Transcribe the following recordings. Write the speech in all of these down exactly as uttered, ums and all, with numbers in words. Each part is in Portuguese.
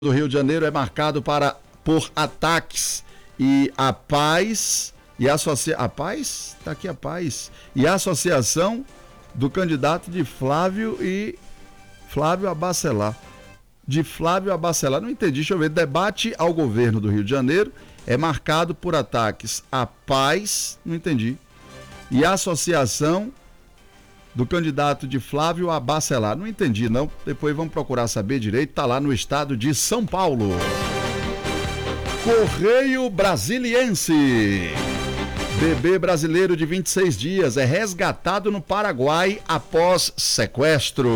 do Rio de Janeiro é marcado para, por ataques e a paz e a associa... a paz? Tá aqui a paz. E a associação do candidato de Flávio e Flávio Abacelar. De Flávio Abacelar, não entendi, deixa eu ver. Debate ao governo do Rio de Janeiro é marcado por ataques à paz, não entendi. E a associação do candidato de Flávio Abacelar. Não entendi, não. Depois vamos procurar saber direito. Tá lá no estado de São Paulo. Correio Brasiliense. Bebê brasileiro de vinte e seis dias é resgatado no Paraguai após sequestro.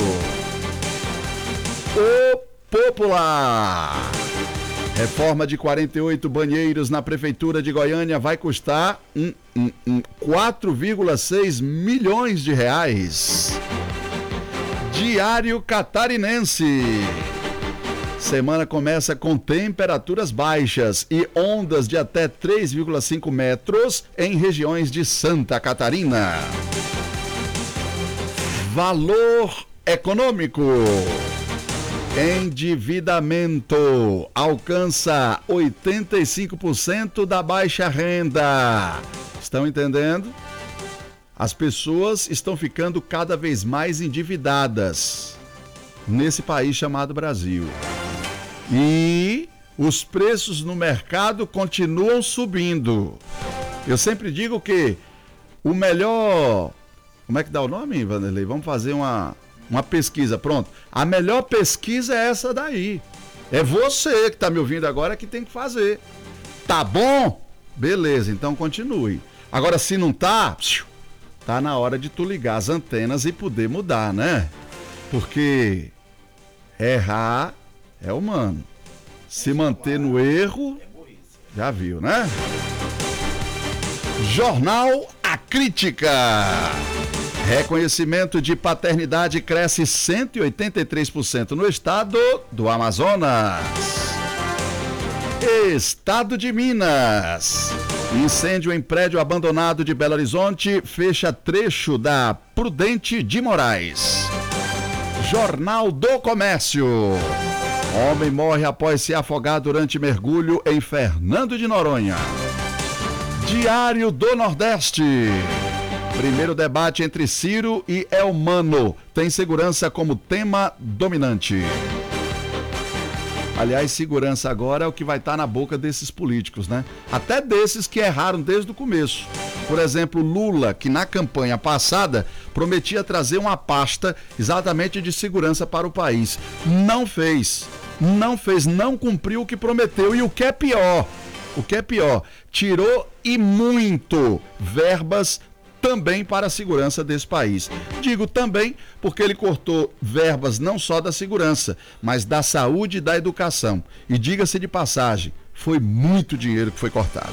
O Popular. Reforma de quarenta e oito banheiros na Prefeitura de Goiânia vai custar um, um, um, quatro vírgula seis milhões de reais. Diário Catarinense. Semana começa com temperaturas baixas e ondas de até três vírgula cinco metros em regiões de Santa Catarina. Valor econômico. Endividamento alcança oitenta e cinco por cento da baixa renda. Estão entendendo? As pessoas estão ficando cada vez mais endividadas nesse país chamado Brasil. E os preços no mercado continuam subindo. Eu sempre digo que o melhor... Como é que dá o nome, Vanderlei? Vamos fazer uma... Uma pesquisa, pronto. A melhor pesquisa é essa daí. É você que está me ouvindo agora que tem que fazer. Tá bom? Beleza, então continue. Agora, se não tá, tá na hora de tu ligar as antenas e poder mudar, né? Porque errar é humano. Se manter no erro, já viu, né? Jornal A Crítica. Reconhecimento de paternidade cresce cento e oitenta e três por cento no estado do Amazonas. Estado de Minas. Incêndio em prédio abandonado de Belo Horizonte fecha trecho da Prudente de Moraes. Jornal do Comércio. Homem morre após se afogar durante mergulho em Fernando de Noronha. Diário do Nordeste. Primeiro debate entre Ciro e Elmano tem segurança como tema dominante. Aliás, segurança agora é o que vai estar na boca desses políticos, né? Até desses que erraram desde o começo. Por exemplo, Lula, que na campanha passada prometia trazer uma pasta exatamente de segurança para o país. Não fez. Não fez, não cumpriu o que prometeu. E o que é pior, o que é pior, tirou e muito verbas também para a segurança desse país. Digo também porque ele cortou verbas não só da segurança, mas da saúde e da educação. E diga-se de passagem, foi muito dinheiro que foi cortado.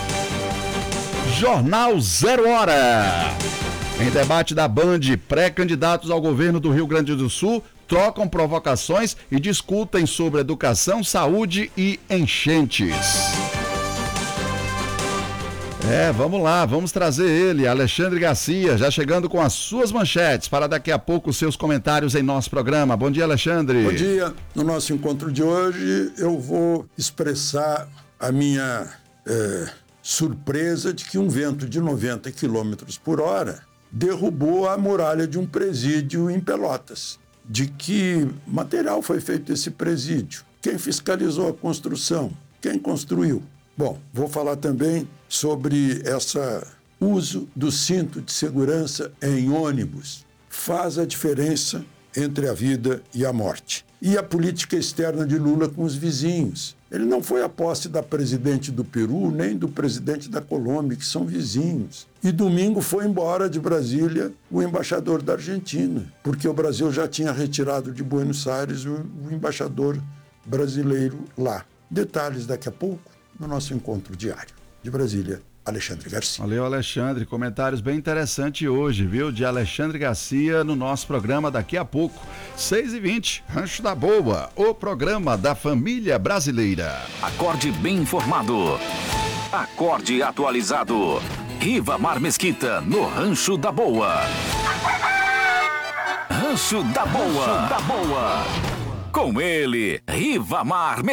Jornal Zero Hora. Em debate da Band, pré-candidatos ao governo do Rio Grande do Sul trocam provocações e discutem sobre educação, saúde e enchentes. É, vamos lá, vamos trazer ele, Alexandre Garcia, já chegando com as suas manchetes, para daqui a pouco os seus comentários em nosso programa. Bom dia, Alexandre. Bom dia. No nosso encontro de hoje, eu vou expressar a minha é, surpresa de que um vento de noventa quilômetros por hora derrubou a muralha de um presídio em Pelotas. De que material foi feito esse presídio? Quem fiscalizou a construção? Quem construiu? Bom, vou falar também sobre esse uso do cinto de segurança em ônibus. Faz a diferença entre a vida e a morte. E a política externa de Lula com os vizinhos. Ele não foi à posse da presidente do Peru, nem do presidente da Colômbia, que são vizinhos. E domingo foi embora de Brasília o embaixador da Argentina, porque o Brasil já tinha retirado de Buenos Aires o, o embaixador brasileiro lá. Detalhes daqui a pouco no nosso encontro diário. De Brasília, Alexandre Garcia. Valeu, Alexandre. Comentários bem interessantes hoje, viu? De Alexandre Garcia no nosso programa daqui a pouco. seis e vinte, Rancho da Boa, o programa da família brasileira. Acorde bem informado. Acorde atualizado. Rivamar Mesquita no Rancho da Boa. Rancho da Boa. Rancho da Boa. Com ele, Rivamar